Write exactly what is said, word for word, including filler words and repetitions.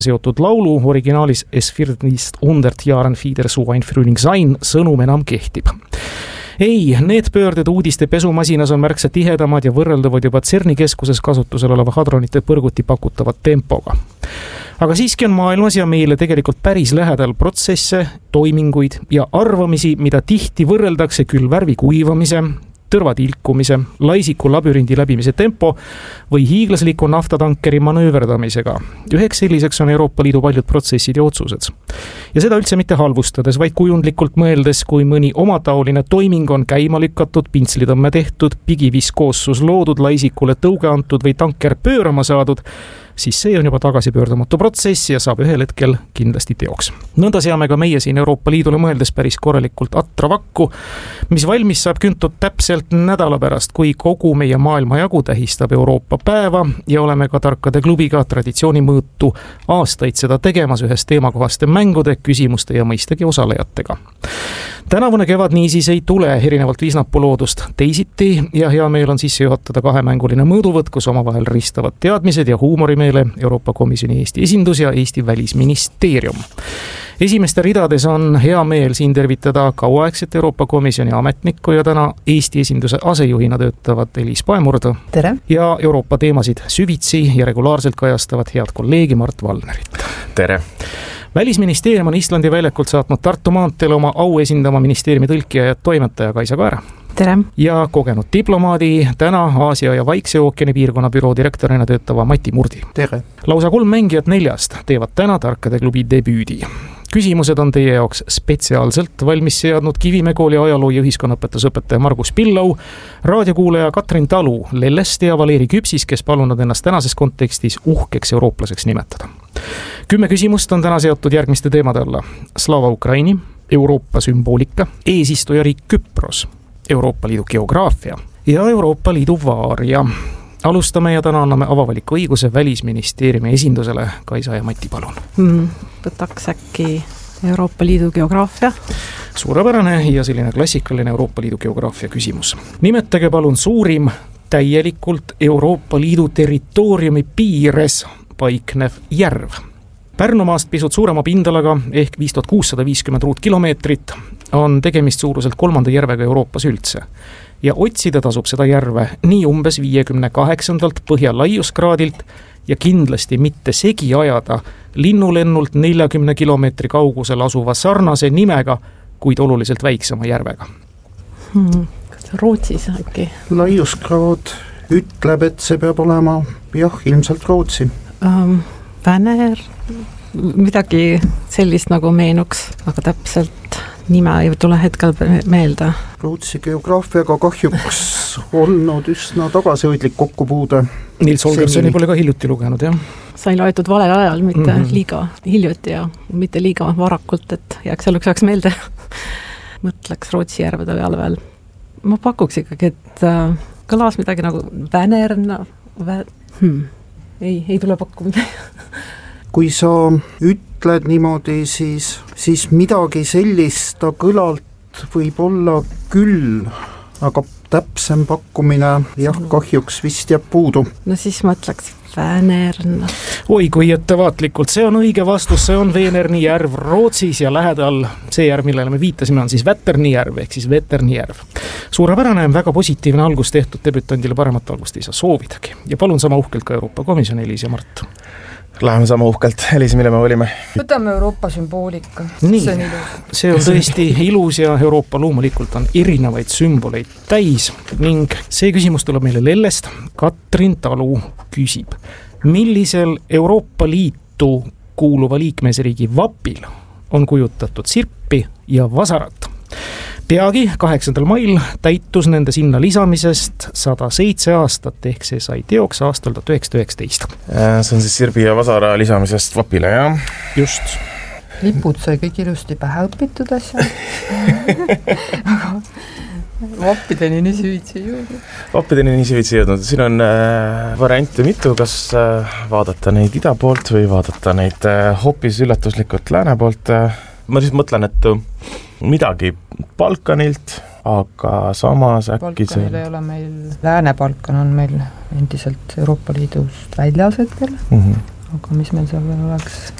seotud laulu originaalis Es wird nicht hundert Jahren wieder so ein Frühling sein sõnum enam kehtib. Ei, need pöörded uudiste pesumasinas on märksa tihedamad ja võrreldavad juba CERNi keskuses kasutusel oleva hadronite põrguti pakutavat tempoga. Aga siiski on maailmas ja meile tegelikult päris lähedal protsesse, toiminguid ja arvamisi, mida tihti võrreldakse küll värvi kuivamise, tõrvad ilkumise, laisiku labürindi läbimise tempo või hiiglasliku naftatankeri manööverdamisega. Üheks selliseks on Euroopa Liidu paljud protsessid ja otsused. Ja seda üldse mitte halvustades, vaid kujundlikult mõeldes, kui mõni omataoline toiming on käima lükatud, pintslitõmme tehtud, pigiviskoossus loodud, laisikule tõuge antud või tanker pöörama saadud, siis see on juba tagasipöördamatu protsess ja saab ühel hetkel kindlasti teoks. Nõnda seame ka meie siin Euroopa Liidule mõeldes päris korralikult atravakku, mis valmis saab küntud täpselt nädala pärast, kui kogu meie maailma jagu tähistab Euroopa päeva ja oleme ka tarkade klubiga traditsiooni mõõtu aastaid seda tegemas ühes teemakohaste mängude, küsimuste ja mõistagi osalejatega. Tänavune kevad niisiis ei tule erinevalt viisnapuu loodust teisiti ja hea meel on sisse juhatada kahemänguline mõõduvõtt, kus omavahel ristavad teadmised ja huumorimeele Euroopa Komisjoni Eesti esindus ja Eesti Välisministeerium. Esimeste ridades on hea meel siin tervitada kauaaegset Euroopa Komisjoni ametnikku ja täna Eesti esinduse asejuhina töötavat Elis Paemurd. Tere! Ja Euroopa teemasid süvitsi ja regulaarselt kajastavat head kolleegi Mart Valnerit. Tere! Välisministeerium on Islandi väljakult saatnud Tartu maanteel oma au esindama ministeeriumi tõlkija ja toimetaja Kaisa Kaera. Tere! Ja kogenud diplomaadi, täna Aasia ja Vaikse ookeani piirkonna büroo direktorina töötava Mati Murdi. Tere! Lausa kolm mängijat neljast teevad täna tarkade klubi debüüdi. Küsimused on teie jaoks spetsiaalselt valmis seadnud Kivimäe kooli ajaloo ja ühiskonnaõpetusõpetaja Margus Pillau, raadiokuulaja Katrin Talu Lellest ja Valeri Küpsis, kes palunud ennast tänases kontekstis uhkeks eurooplaseks nimetada. Kümme küsimust on täna seotud järgmiste teemade alla. Slava Ukraini, Euroopa sümboolika, eesistujariik Küpros, Euroopa Liidu geograafia ja Euroopa Liidu vaaria. Alustame ja täna anname avavaliku õiguse Välisministeeriumi esindusele. Kaisa ja Mati, palun. Mm, võtaks äkki Euroopa Liidu geograafia. Suurepärane ja selline klassikaline Euroopa Liidu geograafia küsimus. Nimetage palun suurim täielikult Euroopa Liidu territooriumi piires paiknev järv. Pärnumaast pisut suurema pindalaga ehk viis tuhat kuussada viiskümmend ruutkilomeetrit on tegemist suuruselt kolmanda järvega Euroopas üldse. Ja otsida tasub seda järve nii umbes viiekümne kaheksandalt põhja laiuskraadilt ja kindlasti mitte segi ajada linnulennult neljakümne kilomeetri kaugusel asuva sarnase nimega, kuid oluliselt väiksema järvega. Hmm, kas Rootsis äkki? Laiuskraad ütleb, et see peab olema, jah, ilmselt Rootsi. Um, Väner, midagi sellist nagu meenuks, aga täpselt nime ei tule hetkel meelde. Rootsi geograafiaga kahjuks olnud üsna tagasihoidlik kokkupuude. Nils Holgerssoni pole ka hiljuti lugenud, jah? Sai loetud valel ajal, mitte mm -hmm. liiga hiljuti ja mitte liiga varakult, et jääks eluks jääks meelde. Mõtleks Rootsi järvede peale veel. Ma pakuks ikkagi, et äh, kõlas midagi nagu Vänerna. Vä... Hmm. Ei, ei tule pakkumine. Kui sa ütled niimoodi, siis, siis midagi sellist ta kõlalt võib olla küll, aga täpsem pakkumine jah, kahjuks vist jääb puudu. No siis ma ütleks Vänerna. Oi, kui ettevaatlikult, see on õige vastus, see on Vänerni järv Rootsis ja lähedal see järv, millele me viitasime, on siis Väterni järv ehk siis Väterni järv. Suurepärane, väga positiivne algus tehtud, debütandile paremat algust ei saa soovidagi. Ja palun sama uhkelt ka Euroopa Komisjoni, Elis ja Mart. Läheme sama uhkelt, Elis, mille me olime? Võtame Euroopa sümboolika. Nii, see on ilus. See on tõesti ilus ja Euroopa loomulikult on erinevaid sümboleid täis ning see küsimus tuleb meile Lellest. Katrin Talu küsib, millisel Euroopa Liitu kuuluva liikmesriigi vapil on kujutatud sirpi ja vasarat? Peagi kaheksandal mail täitus nende sinna lisamisest sada seitse aastat, ehk see sai teoks aastal tuhat üheksasada üheksateist. See on siis sirbi ja vasara lisamisest vapile, jah? Just. Lipud sai kõik ilusti pähe õpitud asja. Aga vappideni nii süvitsi jõudnud. Vappideni nii süvitsi jõudnud. Siin on äh, variante mitu, kas äh, vaadata neid ida poolt või vaadata neid äh, hoopis üllatuslikult lääne poolt. Ma siis mõtlen, et midagi Balkanilt, aga samas äkki see... Balkanil ei ole meil, Lääne-Balkan on meil endiselt Euroopa Liidust väljas hetkel, mm-hmm. aga mis meil seal veel oleks?